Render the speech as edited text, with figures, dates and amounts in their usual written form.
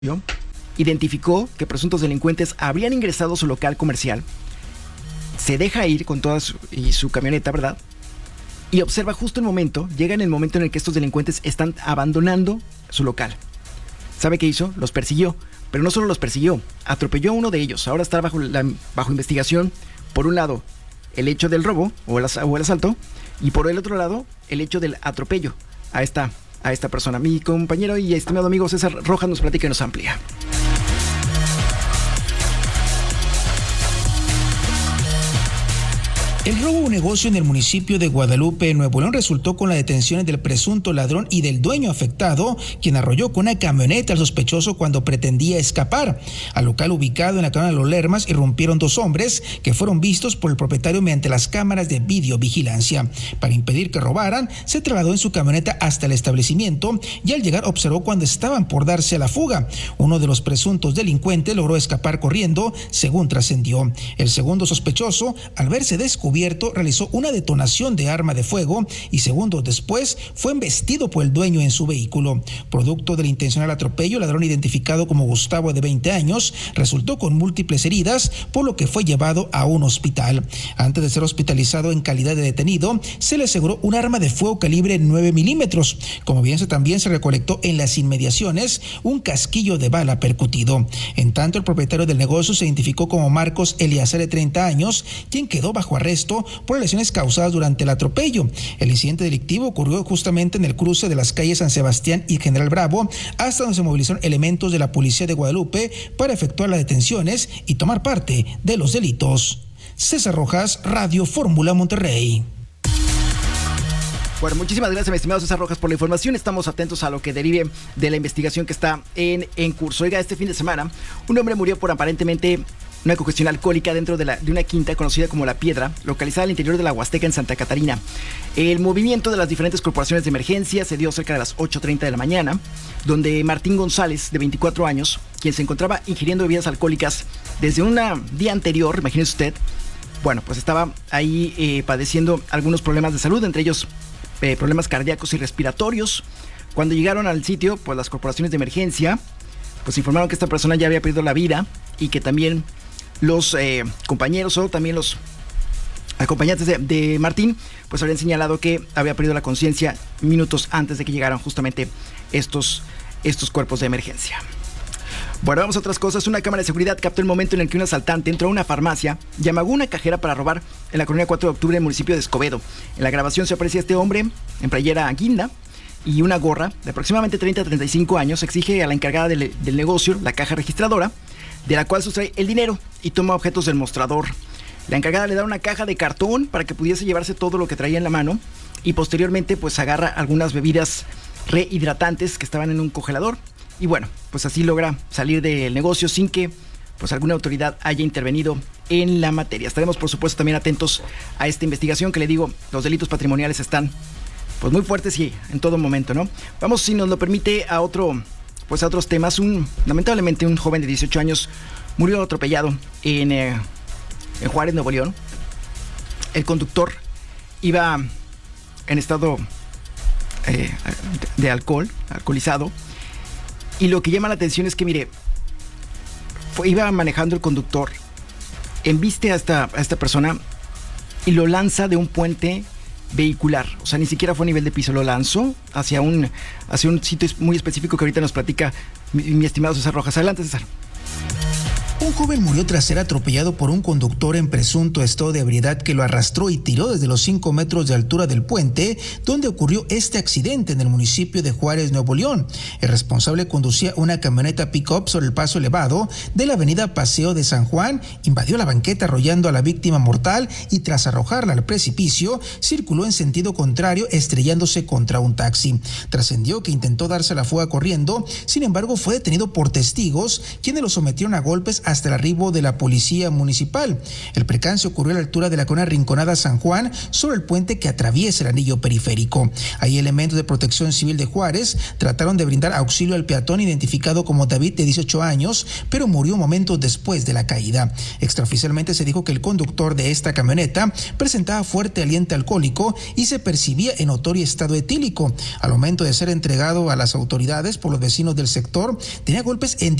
identificó que presuntos delincuentes habrían ingresado a su local comercial, se deja ir con toda su camioneta, ¿verdad? Y observa justo el momento, llega en el momento en el que estos delincuentes están abandonando su local. ¿Sabe qué hizo? Los persiguió, pero no solo los persiguió, atropelló a uno de ellos. Ahora está bajo investigación, por un lado, el hecho del robo o el asalto, y por el otro lado, el hecho del atropello a esta persona. Mi compañero y estimado amigo César Rojas nos platica y nos amplía. El robo a un negocio en el municipio de Guadalupe, Nuevo León, resultó con la detención del presunto ladrón y del dueño afectado, quien arrolló con una camioneta al sospechoso cuando pretendía escapar. Al local ubicado en la colonia Los Lermas irrumpieron dos hombres que fueron vistos por el propietario mediante las cámaras de videovigilancia. Para impedir que robaran, se trasladó en su camioneta hasta el establecimiento y al llegar observó cuando estaban por darse a la fuga. Uno de los presuntos delincuentes logró escapar corriendo, según trascendió. El segundo sospechoso, al verse descubierto, realizó una detonación de arma de fuego y segundos después fue embestido por el dueño en su vehículo. Producto del intencional atropello, el ladrón, identificado como Gustavo, de 20 años, resultó con múltiples heridas, por lo que fue llevado a un hospital. Antes de ser hospitalizado en calidad de detenido, se le aseguró un arma de fuego calibre 9 milímetros. Como bien también se recolectó en las inmediaciones un casquillo de bala percutido. En tanto, el propietario del negocio se identificó como Marcos Eliazar, de 30 años, quien quedó bajo arresto por lesiones causadas durante el atropello. El incidente delictivo ocurrió justamente en el cruce de las calles San Sebastián y General Bravo, hasta donde se movilizaron elementos de la policía de Guadalupe para efectuar las detenciones y tomar parte de los delitos. César Rojas, Radio Fórmula Monterrey. Bueno, muchísimas gracias, mi estimado César Rojas, por la información. Estamos atentos a lo que derive de la investigación que está en curso. Oiga, este fin de semana, un hombre murió por aparentemente una congestión alcohólica dentro de una quinta conocida como La Piedra, localizada al interior de la Huasteca, en Santa Catarina. El movimiento de las diferentes corporaciones de emergencia se dio cerca de las 8:30 de la mañana, donde Martín González, de 24 años, quien se encontraba ingiriendo bebidas alcohólicas desde un día anterior, imagínese usted, bueno, pues estaba ahí padeciendo algunos problemas de salud, entre ellos problemas cardíacos y respiratorios. Cuando llegaron al sitio, pues las corporaciones de emergencia pues informaron que esta persona ya había perdido la vida y que también los compañeros o también los acompañantes de Martín pues habrían señalado que había perdido la conciencia minutos antes de que llegaran justamente estos cuerpos de emergencia. Bueno, vamos a otras cosas. Una cámara de seguridad captó el momento en el que un asaltante entró a una farmacia y amagó una cajera para robar en la colonia 4 de octubre del municipio de Escobedo. En la grabación se aprecia este hombre en playera guinda y una gorra de aproximadamente 30 a 35 años. Exige a la encargada del negocio la caja registradora, de la cual sustrae el dinero y toma objetos del mostrador. La encargada le da una caja de cartón para que pudiese llevarse todo lo que traía en la mano y posteriormente pues agarra algunas bebidas rehidratantes que estaban en un congelador. Y bueno, pues así logra salir del negocio sin que pues alguna autoridad haya intervenido en la materia. Estaremos por supuesto también atentos a esta investigación, que le digo, los delitos patrimoniales están pues muy fuertes y en todo momento, ¿no? Vamos, si nos lo permite, a otros temas. Lamentablemente un joven de 18 años murió atropellado en Juárez, Nuevo León. El conductor iba en estado de alcoholizado. Y lo que llama la atención es que, mire, iba manejando el conductor, embiste a esta persona y lo lanza de un puente vehicular. O sea, ni siquiera fue a nivel de piso, lo lanzó hacia un sitio muy específico que ahorita nos platica mi estimado César Rojas. Adelante, César. Un joven murió tras ser atropellado por un conductor en presunto estado de ebriedad que lo arrastró y tiró desde los 5 metros de altura del puente donde ocurrió este accidente en el municipio de Juárez, Nuevo León. El responsable conducía una camioneta pick-up sobre el paso elevado de la avenida Paseo de San Juan, invadió la banqueta arrollando a la víctima mortal y tras arrojarla al precipicio, circuló en sentido contrario estrellándose contra un taxi. Trascendió que intentó darse la fuga corriendo, sin embargo fue detenido por testigos, quienes lo sometieron a golpes hasta hasta el arribo de la policía municipal. El percance ocurrió a la altura de la colonia Rinconada San Juan, sobre el puente que atraviesa el anillo periférico. Ahí elementos de Protección Civil de Juárez trataron de brindar auxilio al peatón identificado como David, de 18 años, pero murió momentos después de la caída. Extraoficialmente se dijo que el conductor de esta camioneta presentaba fuerte aliento alcohólico y se percibía en notorio estado etílico. Al momento de ser entregado a las autoridades por los vecinos del sector, tenía golpes en